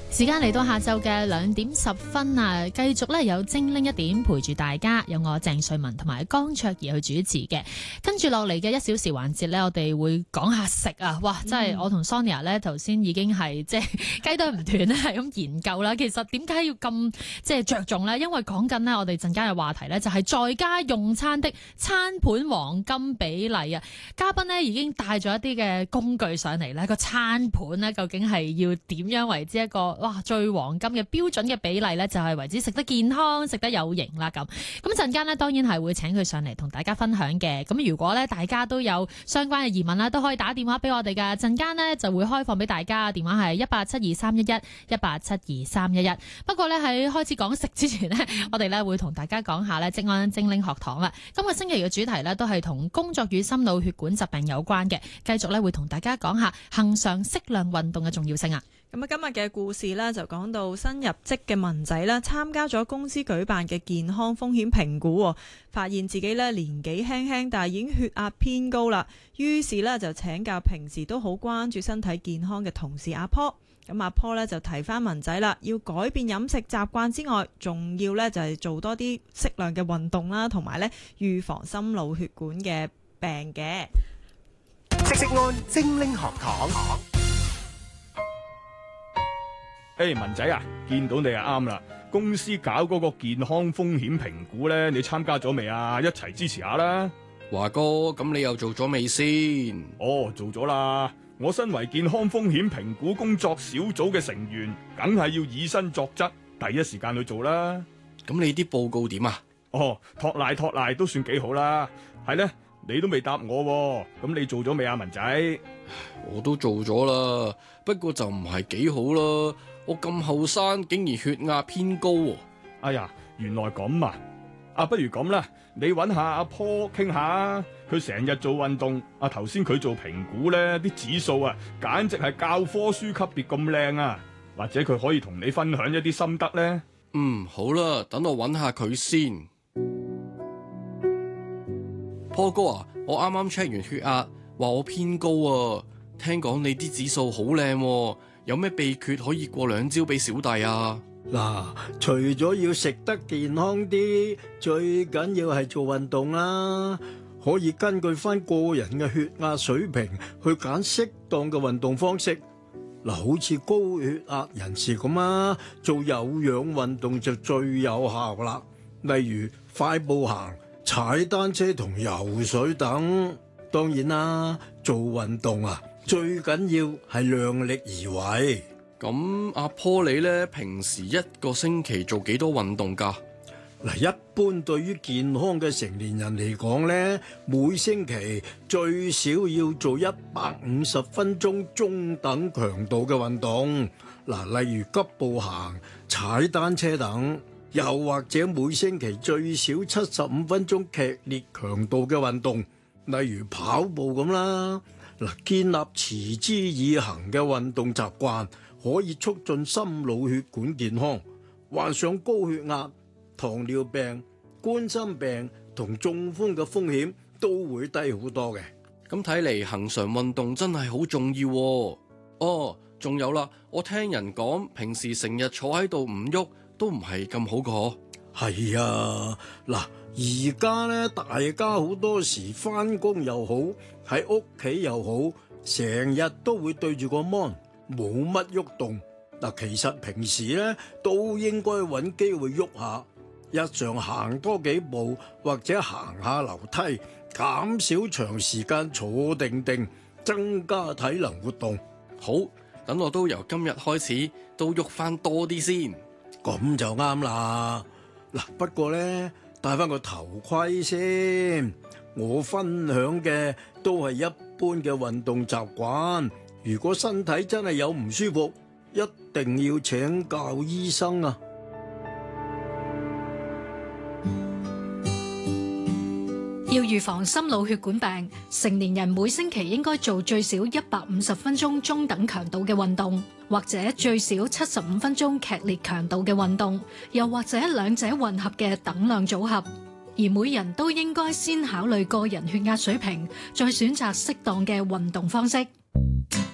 時間嚟到下晝嘅2:10啊，繼續咧有精靈一點陪住大家，有我鄭瑞文同埋江卓儀去主持嘅。跟住落嚟嘅1小時環節咧，我哋會講下食啊！哇，真係我同 Sonia 咧頭先已經係即係雞啄唔斷咧，係咁研究啦。其實點解要咁即係着重咧？因為講緊呢，我哋陣間嘅話題咧就係在家用餐的餐盤黃金比例啊！嘉賓呢已經帶咗一啲嘅工具上嚟咧，個餐盤呢究竟係要點樣為之一個最黃金嘅標準嘅比例咧，就係為之食得健康、食得有型啦咁。咁陣間咧，當然係會請佢上嚟同大家分享嘅。咁如果咧大家都有相關嘅疑問啦，都可以打電話俾我哋噶。陣間咧就會開放俾大家，電話係187231187231。不過咧喺開始講食之前呢，我哋咧會同大家講下咧職安精靈學堂啦。今個星期嘅主題咧都係同工作與心腦血管疾病有關嘅，繼續咧會同大家講下恆常適量運動嘅重要性啊。 咁今日嘅故事呢，就講到新入職嘅文仔啦，參加咗公司舉辦嘅健康風險評估，發現自己呢年紀輕輕，但係已經血壓偏高啦。於是呢，就請教平時都好關注身體健康嘅同事阿坡。咁阿坡呢，就提翻文仔啦，要改變飲食習慣之外，仲要呢就係做多啲適量嘅運動啦，同埋呢預防心腦血管嘅病嘅。 職安精靈學堂。 文仔啊，見到你啊啱啦！公司搞嗰個健康風險評估咧，你參加咗未啊？一齊支持下啦！ 華哥，咁你又做咗未先？ 哦，做咗啦！我身為健康風險評估工作小組嘅成員，梗係要以身作則，第一時間去做啦。 咁你啲報告點啊？ 哦，托賴都算幾好啦。係咧，你都未答我，咁你做咗未啊，文仔？ 我都做咗啦，不過就唔係幾好啦。我咁後生，竟然血壓偏高喎！ 哎呀，原來咁啊！不如咁啦，你搵下阿坡傾下，佢成日做運動，頭先佢做評估咧，啲指數啊，簡直係教科書級別咁靚啊！或者佢可以同你分享一啲心得咧。 好啦，等我搵下佢先。坡哥啊，我啱啱 check 完血壓，話我偏高啊！聽講你啲指數好靚喎。有咩秘訣可以過兩招俾小弟啊？ 嗱，除咗要食得健康啲，最緊要係做運動啦。可以根據翻個人嘅血壓水平去揀適當嘅運動方式。嗱，好似高血壓人士咁啊，做有氧運動就最有效啦。例如快步行、踩單車同游水等。當然啦，做運動啊，最緊要係量力而為。 咁阿坡你呢，平時一個星期做幾多運動㗎？ 嗱，一般對於健康嘅成年人嚟講呢，每星期最少要做150分鐘中等強度嘅運動。嗱，例如急步行、踩單車等，又或者每星期最少75分鐘劇烈強度嘅運動，例如跑步咁啦。嗱，建立持之以恆嘅運動習慣，可以促進心腦血管健康。患上高血壓、糖尿病、冠心病同中風嘅風險都會低好多嘅。 咁睇嚟恆常運動真係好重要喎。哦，仲有啦，我聽人講平時成日坐喺度唔喐都唔係咁好個。 係啊，嗱，而家咧大家好多時返工又好，喺屋企又好，成日都會對住個 mon，冇乜喐動。嗱，其實平時咧都應該揾機會喐下，日常行多幾步或者行下樓梯，減少長時間坐定定，增加體能活動。 好，等我都由今日開始都喐返多啲先。 咁就啱啦。嗱，不過咧戴翻個頭盔先。我分享嘅都係一般嘅運動習慣。如果身體真係有唔舒服，一定要請教醫生啊。 要預防心腦血管病，成年人每星期應該做最少150分鐘中等強度嘅運動，或者最少75分鐘劇烈強度嘅運動，又或者兩者混合嘅等量組合。而每人都應該先考慮個人血壓水平，再選擇適當嘅運動方式。